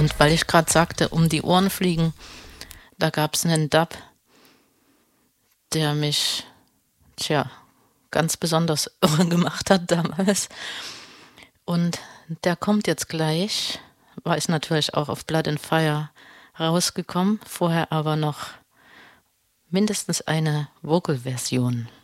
Und weil ich gerade sagte, um die Ohren fliegen, da gab es einen Dub, der mich, tja, ganz besonders irre gemacht hat damals. Und der kommt jetzt gleich, ist natürlich auch auf Blood and Fire rausgekommen, vorher aber noch mindestens eine Vocal-Version.